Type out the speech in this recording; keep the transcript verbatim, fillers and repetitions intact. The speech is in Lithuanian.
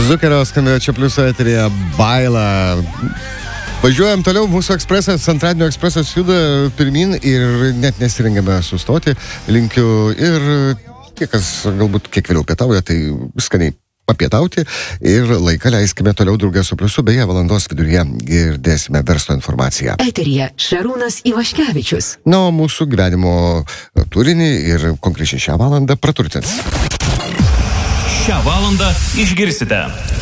Zukerio skambėjo čia pliuso eterija Baila. Važiuojam toliau, mūsų ekspresas, antradienio ekspresas juda pirmin ir net nesirengiame sustoti. Linkiu ir tie, kas galbūt kiek vėliau pietauja, tai skaniai papietauti ir laiką leiskime toliau draugę su pliusu, beje, valandos viduryje girdėsime verslo informaciją. Eterija Šarūnas Ivaškevičius. Na, o mūsų gyvenimo turinį ir konkrečiai šią valandą praturtins. Šią valandą išgirsite.